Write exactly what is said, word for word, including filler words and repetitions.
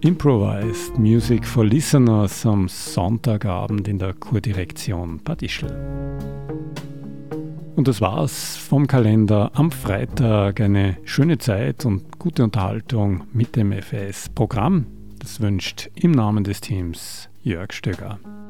Improvised Music for Listeners am Sonntagabend in der Kurdirektion Bad Ischl. Und das war's vom Kalender. Am Freitag eine schöne Zeit und gute Unterhaltung mit dem F A S-Programm. Das wünscht im Namen des Teams Jörg Stöger.